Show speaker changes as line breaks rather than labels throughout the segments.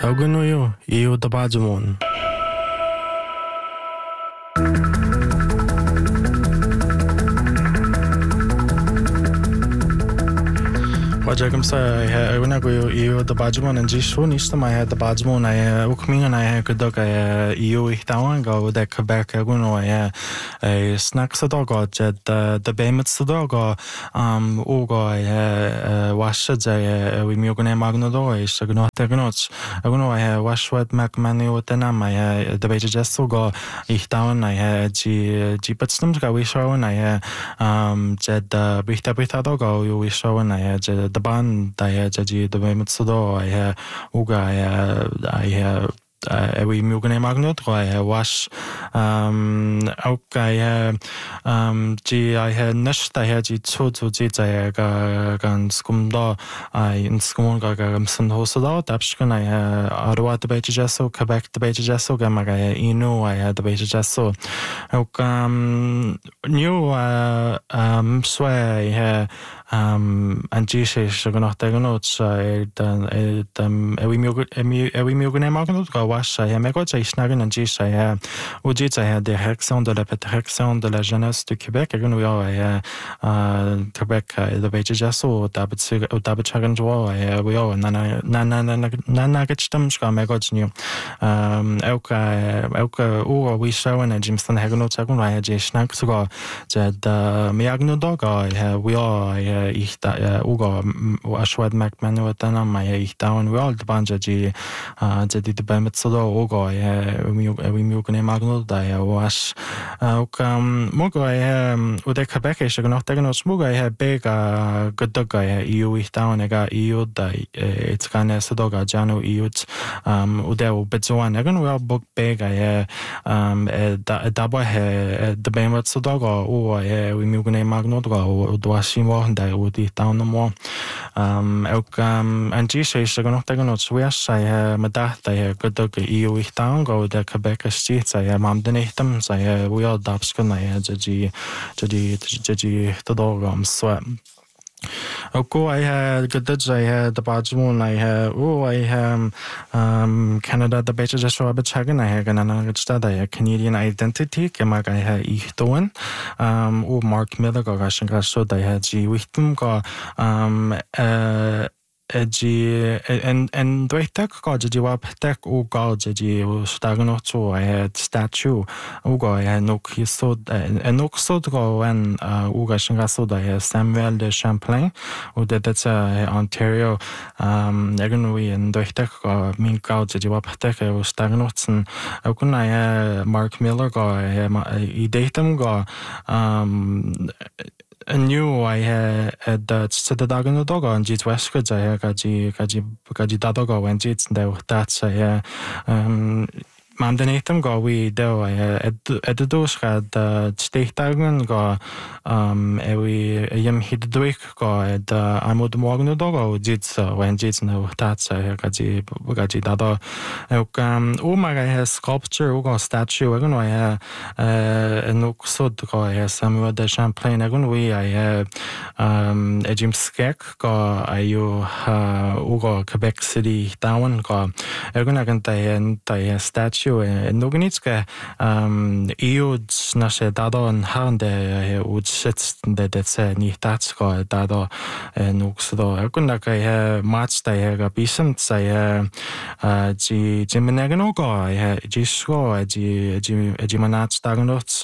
Augunoyo, io da Bajamon. Wajagam sa una go io da Bajamon and Jisho nista my the Bajamon I ukminga I kudok io ihtawan go da Quebec aguno snacks dog jed the Bemets dog ugo washa we mugone magno do is agno tegnots aguno washwat macmani utena my the beja jesso go ihtawan ji patstum go we show jed bita dog we show the band I jaji the Bemetsdo I we mugane magnot I wash G I had nest I had to gan skumdo I in skum some hosado tapskan I Ottawa the Beja Jesso Quebec the Beja Jesso gamaga inu I had the Beja Jesso new sway and Jesus gonna take notes we mugane magnot go wash I me got snagen and Jesus I had the Hexon de la Hexon de la Jeunesse du Québec again we are Quebec the Beja Jesso Dabachagan Joa we are nana getstem ska me got new elka we show and Jimston Haganot Sagun I had snack to go that Miagno dog we are Ugo Ashwad McManu my down we all the banja G the Bemetsodo Ugo we mugane magno I wash Mugo Ude Quebec is not taken smug I have big good dog EU down I got EU it's kind of Sodoga Jano EU Ude Betzoan again we all book big I double the Bemetsodoga we mugane magno do Washimo and I would down the more and Jesus are going to take notes where I Madat I good dog EU down go the Quebec streets I Mamdenitham I we all Dabskan I had Jaji the dog sweat. Okay, I had good I had the Bajmoon, I had Canada the Beja Jesso Abachagan, I had an Canadian identity, Kamag I had Ihtoan, Mark Miller go Gashangaso, I had G Wichtum go and Dwaytek got Jiwap Tek Ugo Staganoto, I had statue Ugo, I had no kisod and no sod go and Ugashangaso, I had Samuel de Champlain, who did that's Ontario, Eganui and Dwaytek Mink out Jiwap Tek, Staganots and I Mark Miller go, I datum go, I knew I had that the dog and the dog on Jits Westwood. I had Gaji Dadogo when Jits that's Mamdenatum go we do I at the dos had Staitagan go we hit the week go at I'm with the morgan dog Jits when Jits no that's Gaji Dado my guy has sculpture go statue I don't know I have no sod go I have Samuel de Champlain I don't we I have a Jim Skek go I go Quebec City down go I can I statue Noganitska EU's nasze dado and hande would sit that's ni tatsko dado nuxdo I match I bisant I Jimenegano go I Jisco Jimanats Daganots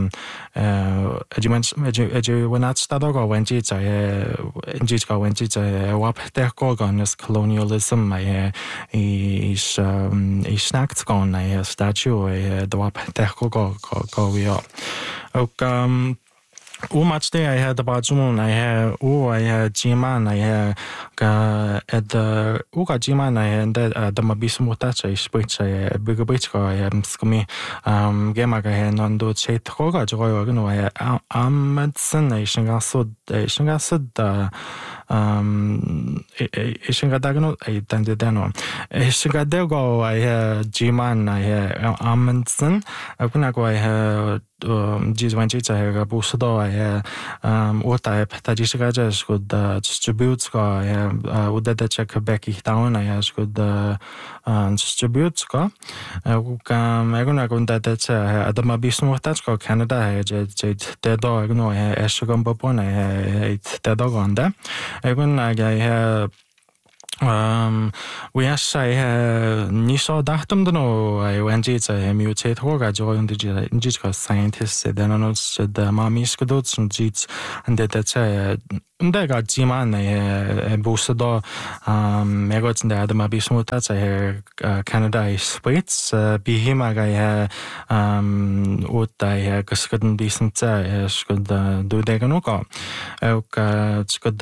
Jimanats Dadogo when Jits I Jitko when Jits Wap Dergogon is colonialism I is snacked gone I statue the wap go we are much day I had the Bajun, I had Jiman, I had at the Uga Jiman, I had the Mabisumutacha, which I big bit go, I am scummy, Gemaga and on do chat Hoga, Joy, I Amadson, I Shangasud, Ishingadagano ay tandedano Ishingadego ay Jiman ay Amundsen kunako ay G20 ay busdo ay uta tajishgaja skud distributes ko ay udada check Quebec town ay skud distributes ko aguna gunda data adama bismuhtaj ko Canada ay dedo agno ay esgom bopon ay dedo gonda agun ay we say niso dachtumdano I went it a mutate hoga joined the indigenous scientists then on the mami skudots and jits and that Ndega Jiman boosted megots in the Adama Bismutats Canada Spates Bihima what I couldn't be sent could do deganuka. It's good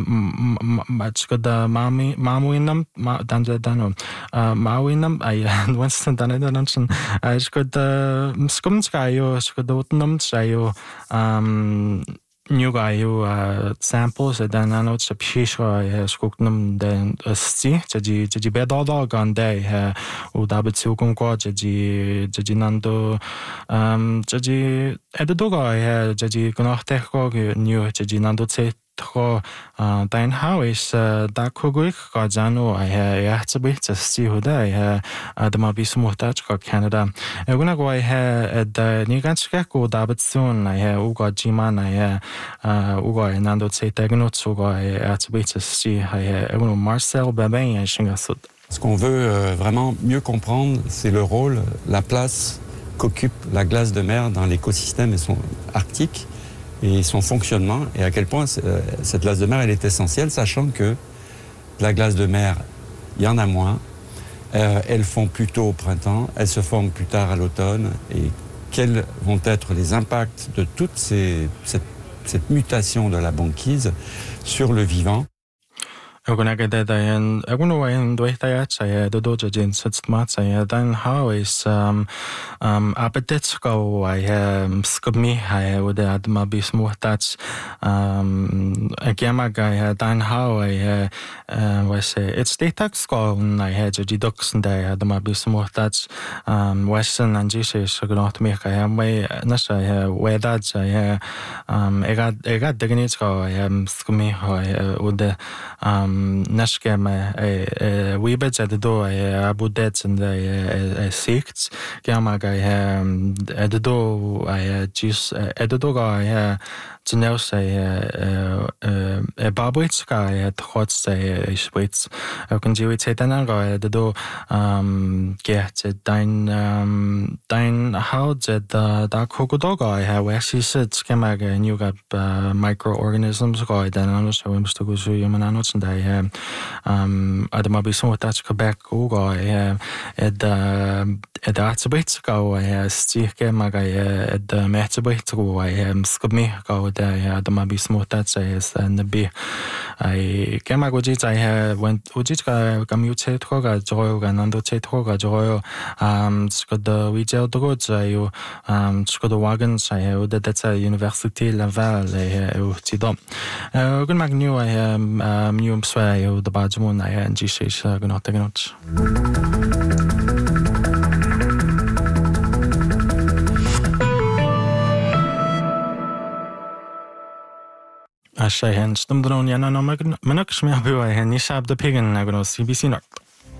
Mamuinum Danjadano Mawinum I once done it I could Skumskayo Skudotunum Sayo New guy who samples and then I know it's a pisha skoknum then a sti jadi bedodo gande u dabitsu kunko jadi nando jadi edoga jadi konachteko new jadi nando tse tro dein Haus da kuguk gajano I yahtsbit sti huda I the mabismuhtaj ko Canada guna go I the niganska ko dabitsun I uga jiman I uga nando tse tegnot uga yahtsbit sti I Marcel Babin shingasud.
Ce qu'on veut vraiment mieux comprendre, c'est le rôle, la place qu'occupe la glace de mer dans l'écosystème arctique et son fonctionnement, et à quel point cette glace de mer elle est essentielle, sachant que la glace de mer, il y en a moins, elles font plus tôt au printemps, elles se forment plus tard à l'automne, et quels vont être les impacts de toute cette mutation de la banquise sur le vivant.
Agunagadadayan Agunawayan Dwaytayat the Doja Jin Sitsmatsa Dan how is Apetitsko I Skubmi I would add Mabis Muhtats Agamaga Dan how I was it's the taxco I had Jidux and I had the Mabis Muhtats Western and Jesus not make I am way Nasha where that's I got Dignitsko I am Skumi I would Nashkema Weebeds at the door Abu Dets and the Sikts Gamaga at the door I just at the door I Janels a Babwitska at hot say Spritz can do it at the door get dine how that the Kokodoga I have where she said Skemaga and you got microorganisms go then I was to go to human anots and I Adamabi Smotats Quebec Ugo at the Atsabitsko I Stike Maga at the Metzabitsko I am Skubmi go there Adamabi Smotats and the B I Gamagojits I went Ujitska Gamutate Hoga Joy and Nando Tate Hoga Joy Scott the Vigel Dogods I Scott the Wagons I that's a University Laval Tidom Good Magnu I am new sway the Bajmun I and Gishish Gunot. Ashahen Stumdron Yana no Manakshmia Bua and Nishab the Pigan Nagono CBC North.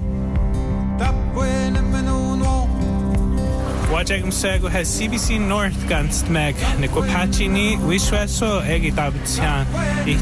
Wajagum Sago has CBC North Ganst Mag, Nikopachini, Wishwaso, Egitabitsian.